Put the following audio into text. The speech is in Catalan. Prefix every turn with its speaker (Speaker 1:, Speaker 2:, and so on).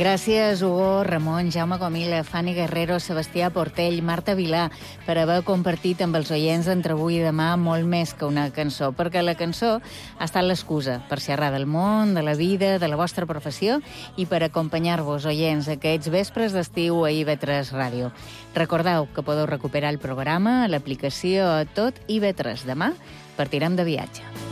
Speaker 1: Gràcies, Hugo, Ramon, Jaume Comilla, Fanny Guerrero, Sebastià Portell, Marta Vilà, per haver compartit amb els oients d'Entre avui i demà molt més que una cançó, perquè la cançó ha estat l'excusa per xerrar del món, de la vida, de la vostra professió i per acompanyar-vos, oients, aquests vespres d'estiu a IB3 Ràdio. Recordeu que podeu recuperar el programa a l'aplicació Tot IB3 demà partirem de viatge.